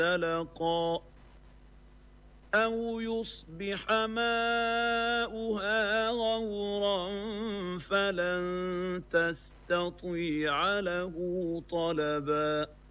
دلقا أو يصبح ماؤها غورا فلن تستطيع له طلبا